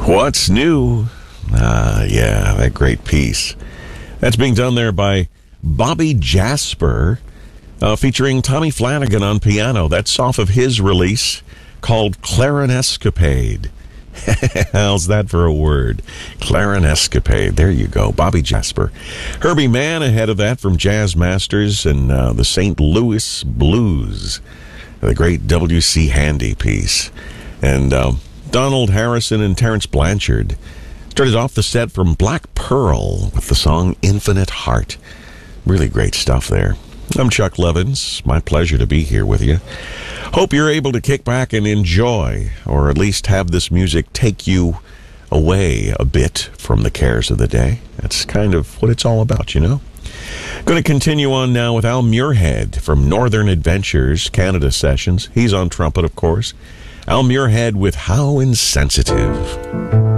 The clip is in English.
What's new? Yeah, that great piece. That's being done there by Bobby Jasper, featuring Tommy Flanagan on piano. That's off of his release called Clarinescapade. How's that for a word? Clarinescapade. There you go. Bobby Jasper. Herbie Mann ahead of that from Jazz Masters and the St. Louis Blues. The great W.C. Handy piece. And Donald Harrison and Terrence Blanchard started off the set from Black Pearl with the song Infinite Heart. Really great stuff there. I'm Chuck Levins. My pleasure to be here with you. Hope you're able to kick back and enjoy, or at least have this music take you away a bit from the cares of the day. That's kind of what it's all about, you know. Going to continue on now with Al Muirhead from Northern Adventures Canada Sessions. He's on trumpet, of course. Al Muirhead with How Insensitive.